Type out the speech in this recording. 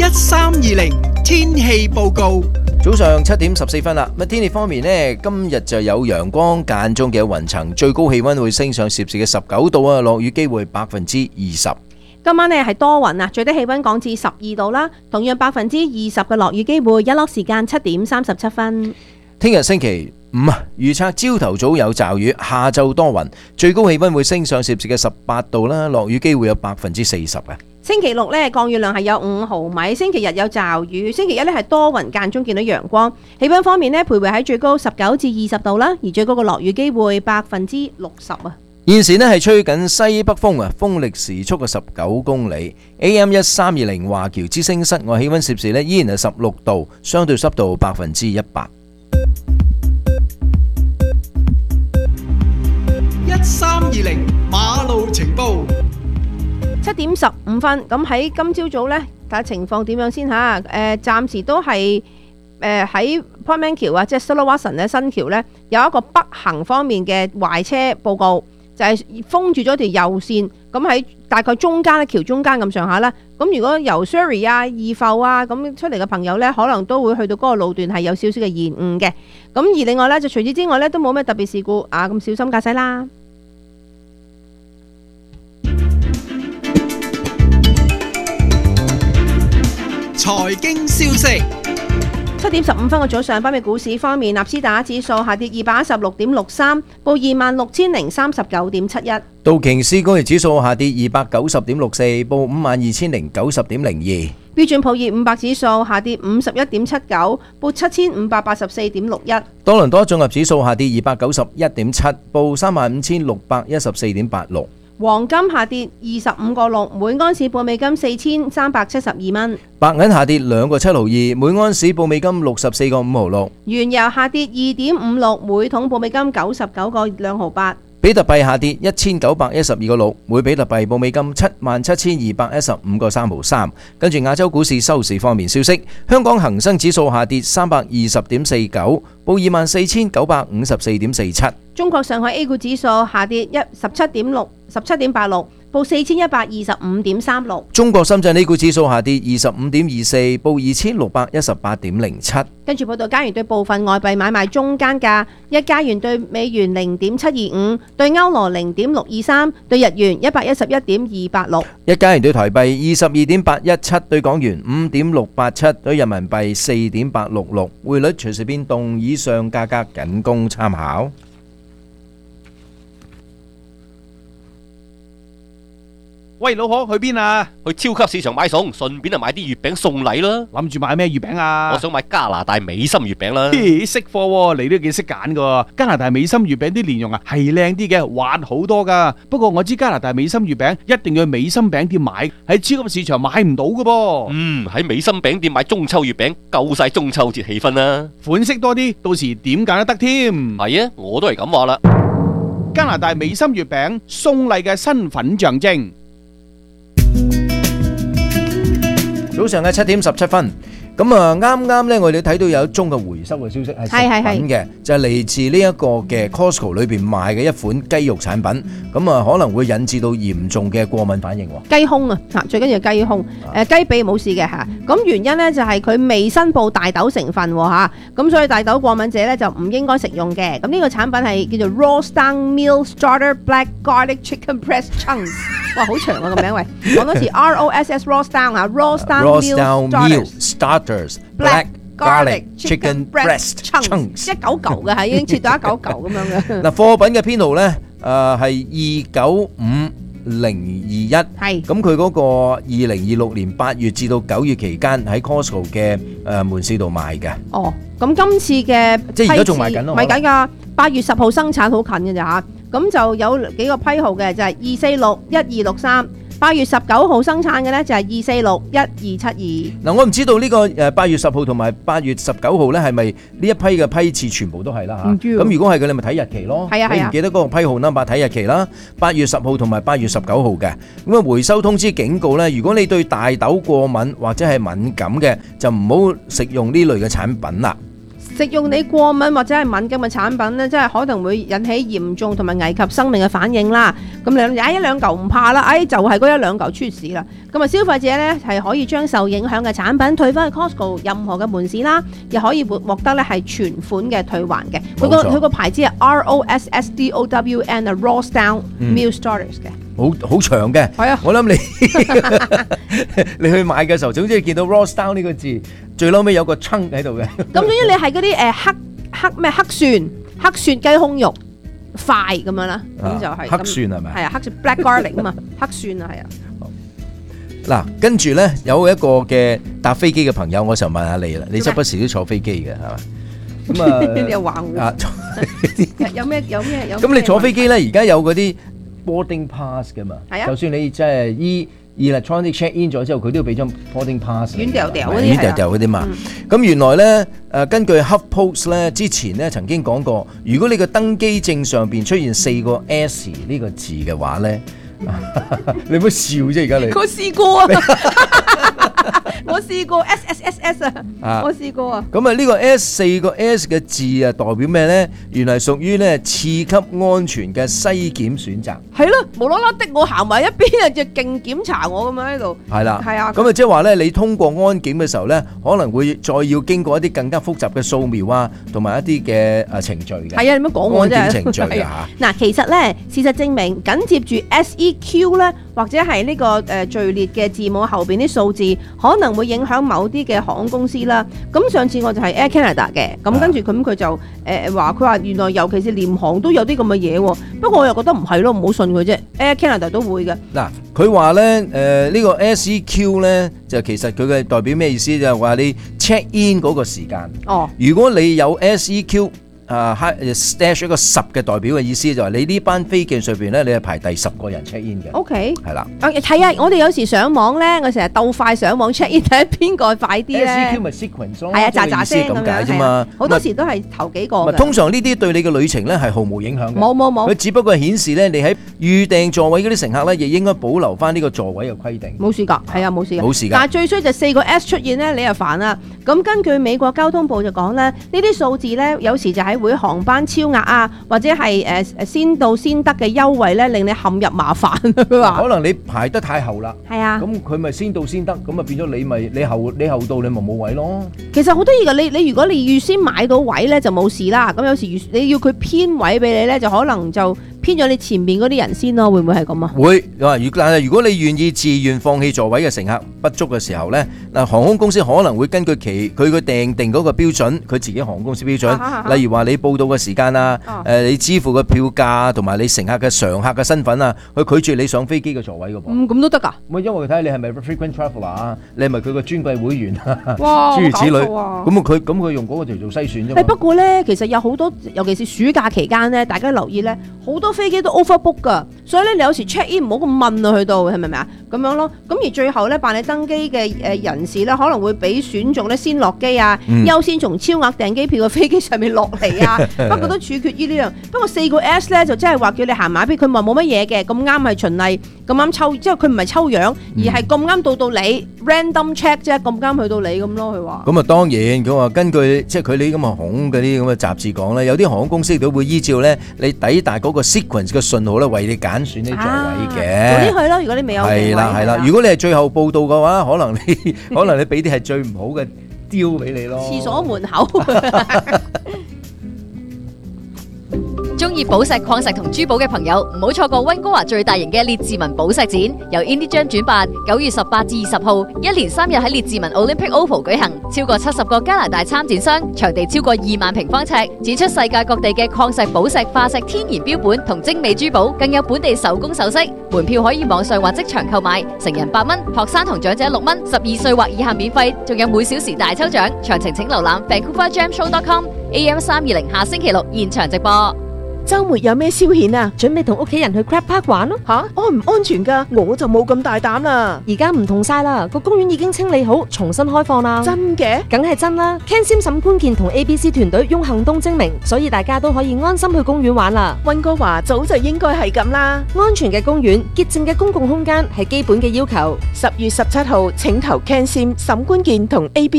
1320天氣報告。 早上7點14分啦。天氣方面呢，今日就有陽光，間中嘅雲層，最高氣溫會升上攝氏嘅19度啊，落雨機會20%。 今晚呢係多雲啊，最低氣溫降至12度啦，同樣20%嘅落雨機會，日落時間7點37分。 聽日星期5預測朝頭早有驟雨，下晝多雲，最高氣溫會升上攝氏嘅18度啦，落雨機會有40%嘅。 星期六呢，降雨量係有5毫米，星期日有驟雨，星期一呢係多雲，間中見到陽光。氣溫方面呢，徘徊喺最高19至20度啦，而最高嘅落雨機會60%啊。 現時呢係吹緊西北風啊，風力時速嘅19公里。AM 1320華僑之聲室外氣溫攝氏呢依然係16度，相對濕度100%。 1320馬路情報。 7點15分，咁喺今朝早呢，睇下情況點樣先嚇。暫時都係喺 Portman 橋啊，即係 Solo Watson 咧新橋呢，有一個北行方面嘅壞車報告，就係封住咗條右線。咁喺大概中間咧，橋中間咁上下啦。咁如果由 Surrey 啊、二埠啊咁出嚟嘅朋友呢，可能都會去到嗰個路段係有少少嘅延誤嘅。咁而另外呢，就除此之外呢，都冇咩特別事故啊，咁小心駕駛啦。 財經消息。 7點15分嘅早上，北美股市方面，納斯達克指數下跌216.63，報26,039.71。 道瓊斯工業指數下跌290.64，報52,090.02。 標準普爾500指數下跌51.79，報7,584.61。 多倫多綜合指數下跌291.7，報35,614.86。 黃金下跌25個6，每安士報美金4,372蚊。 白銀下跌2個7毫2，每安士報美金64個5毫6。 原油下跌2.56，每桶報美金99個2毫8。 比特幣下跌1912個6，每比特幣報美金77,215個3毫3。跟住亞洲股市收市方面消息，香港恒生指數下跌320.49，報24,954.47。 中國上海 A 股指數下跌17.86，報4,125.36。 中國深圳 A 股指數下跌25.24，報2,618.07。 跟住報道加元對部分外幣買賣中間價：一加元對美元0.725，對歐羅0.623，對日元111.286。 一加元對台幣22.817，對港元5.687，對人民幣4.866。匯率隨時變動，以上價格僅供參考。 喂，老婆去邊啊？ 去超級市場買餸，順便就買啲月餅送禮啦。 諗住買咩月餅啊？ 我想買加拿大美心月餅啦。 識貨喎，你都幾識揀噶。加拿大美心月餅啲蓮蓉啊，係靚啲嘅，滑好多噶。不過我知加拿大美心月餅一定要去美心餅店買，喺超級市場買唔到噶噃。 喺美心餅店買中秋月餅，夠晒中秋節氣氛啦。 款式多啲，到時點揀都得添。 係啊，我都係咁話啦。 加拿大美心月餅，送禮嘅身份象徵。 早上嘅7點17分，咁啊啱啱呢，我哋睇到有一宗嘅回收嘅消息係食品嘅，就係嚟自呢一個嘅 Costco 裏邊賣嘅一款雞肉產品，咁啊可能會引致到嚴重嘅過敏反應。 雞胸啊，最緊要雞胸，雞髀冇事嘅嚇。咁原因呢，就係佢未申報大豆成分嚇，咁所以大豆過敏者呢，就唔應該食用嘅。咁呢個產品係叫做 Rawstown Meal Starter Black Garlic Chicken Breast Chunks。哇，好長啊個名喂，講多次 ROSS Rawstown 啊 Rawstown Meal Starters Black Garlic Chicken Breast Chunks， 一嚿嚿嘅係已經切到一嚿嚿咁樣嘅。 嗱，貨品嘅編號咧係295021，係咁佢嗰個2026年8月至到9月期間喺 Costco 嘅門市度賣嘅。 哦，咁今次嘅即係而家仲賣緊咯， 賣緊㗎，8月10號生產，好近嘅咋嚇。咁就有幾個批號嘅，就係2461263。8月19號生產嘅呢，就係2461272。嗱， 我唔知道呢個8月10號同埋8月19號呢係咪呢一批嘅批次全部都係啦嚇？咁如果係嘅，你咪睇日期咯。係啊，你唔記得嗰個批號 number 睇日期啦。8月10號同埋8月19號嘅。咁啊，回收通知警告呢，如果你對大豆過敏或者係敏感嘅，就唔好食用呢類嘅產品啦。 食用你過敏或者係敏感嘅產品咧，真係可能會引起嚴重同埋危及生命嘅反應啦。咁你踩一兩嚿唔怕啦，就係嗰一兩嚿出事啦。咁啊，消費者咧係可以將受影響嘅產品退翻去 Costco 任何嘅門市啦，又可以獲得咧係全款嘅退還嘅。佢個牌子係 ROSSDOWN Rossdown Meal Starters 嘅。 好長嘅，係啊！我諗你去買嘅時候，總之見到 Rossdown 呢個字，最嬲尾有個撐喺度嘅。咁總之你係嗰啲黑蒜雞胸肉塊咁樣啦，咁就係黑蒜係咪？ 係啊，黑蒜 black garlic 啊嘛，黑蒜啊係啊。 嗱，跟住咧有一個嘅搭飛機嘅朋友，我就問下你啦，你周不時都坐飛機嘅係嘛？咁啊， 你又話我有咩？ 咁你坐飛機咧，而家有嗰啲boarding pass 嘅嘛，就算你即係electronic check in 咗之後，佢都要俾張 boarding pass。軟掉嗰啲嘛。咁原來咧根據 HuffPost 咧之前咧曾經講過，如果你個登機證上邊出現4個 S 呢個字嘅話咧，你唔好笑啫，而家你。 我試過啊。我試過 SSSS 啊，我試過啊。 咁啊，呢個 4個 S 嘅字啊，代表咩咧？原來屬於咧次級安全嘅篩檢選擇。 係咯，無啦啦的我行埋一邊啊，就勁檢查我咁樣喺度。 係啦， 係啊。 咁啊，即係話咧，你通過安檢嘅時候咧，可能會再要經過一啲更加複雜嘅掃描啊，同埋一啲嘅程序嘅。 係啊，你乜講我啫？ 安檢程序啊嚇。 嗱，其實咧，事實證明緊接住 SEQ 咧，或者係呢個序列嘅字母後邊啲數字，可能會影響某啲嘅航空公司啦。咁上次我就係 Air Canada 嘅，咁跟住佢就話佢話原來尤其是廉航都有啲咁嘅嘢喎。不過我又覺得唔係咯，唔好信佢啫。Air Canada 都會嘅。嗱， 佢話咧呢個 SEQ 咧就其實佢嘅代表咩意思？就係話你 check in 嗰個時間。哦，如果你有 SEQ。stash 一個10嘅代表嘅意思就係你呢班飛機上邊咧，你係排第10個人 check in 嘅。 OK， 係啦。 係啊，我哋有時上網咧，我成日鬥快上網 check in 睇邊個快啲咧。 SEQ 咪 sequence 咯， 係啊，喳喳聲咁解啫嘛。 好多時都係頭幾個。 通常呢啲對你嘅旅程咧係毫無影響嘅。 冇。 佢只不過係顯示咧，你喺預訂座位嗰啲乘客咧，亦應該保留翻呢個座位嘅規定。 冇事㗎，係啊，冇事㗎。 冇事㗎。 但係最衰就4個 S 出現咧，你又煩啦。咁根據美國交通部就講咧，呢啲數字咧有時就係會航班超額啊，或者係先到先得嘅優惠咧，令你陷入麻煩。佢話可能你排得太後啦， 係啊， 咁佢咪先到先得，咁啊變咗你後到你咪冇位咯。 其實好得意噶，你如果你預先買到位咧就冇事啦。咁有時你要佢編位俾你咧，就可能就編咗你前面嗰啲人先咯。會唔會係咁啊？會。但係如果你願意自願放棄座位嘅乘客不足嘅時候咧，嗱航空公司可能會根據佢個訂定嗰個標準，佢自己航空公司標準，例如話你報到嘅時間啊，你支付嘅票價同埋你乘客嘅常客嘅身份啊，去拒絕你上飛機嘅座位嘅噃。 咁都得㗎？ 因為佢睇下你係咪 frequent traveller 啊，你係咪佢個尊貴會員啊？ 哇， 諸如此類。咁佢用嗰個條做篩選啫嘛。 不過咧，其實有好多，尤其是暑假期間咧，大家留意咧，好多飛機都 overbook 㗎，所以咧你有時 check in 唔好咁問啊，去到係咪啊？咁樣咯。咁而最後咧辦理登機嘅人士咧，可能會俾選中咧先落機啊，優先從超額訂機票嘅飛機上面落嚟啊。不過都處決於呢樣。不過4個 S 咧就真係話叫你行埋邊，佢話冇乜嘢嘅，咁啱係循例，咁啱抽，即係佢唔係抽樣，而係咁啱到你 random check 啫，咁啱去到你咁咯。佢話咁啊，當然佢話根據即係佢哋咁嘅航空嗰啲咁嘅雜誌講咧，有啲航空公司都會依照咧你抵達嗰個 sequence 嘅信號咧，為你揀選啲座位嘅。 早啲去咯，如果你未有係啦。如果你係最後報到嘅話，可能你俾啲係最唔好嘅丟俾你咯。 廁所門口。 中意寶石、礦石同珠寶嘅朋友，唔好錯過溫哥華最大型嘅列治文寶石展，由 Indie Gem 主辦，9月18至20號，一連3日喺列治文 Olympic Oval 舉行，超過70個加拿大參展商，場地超過2萬平方尺，展出世界各地嘅礦石、寶石、化石、天然標本同精美珠寶，更有本地手工首飾。門票可以網上或即場購買，成人8蚊，學生同長者6蚊，12歲或以下免費，仲有每小時大抽獎。詳情請瀏覽 VancouverGemShow.com。AM 320下星期6現場直播。 周末有咩消遣啊？準備同屋企人去 Crab Park 玩咯。安唔安全噶？我就冇咁大膽啦。 而家唔同晒啦，個公園已經清理好，重新開放啦。 真嘅？ 梗係真啦。Ken Sim 沈觀健同 ABC 團隊用行動證明，所以大家都可以安心去公園玩啦。 溫哥華早就應該係咁啦。 安全嘅公園、潔淨嘅公共空間係基本嘅要求。 10月17號，請投 Ken Sim 沈觀健同 ABC。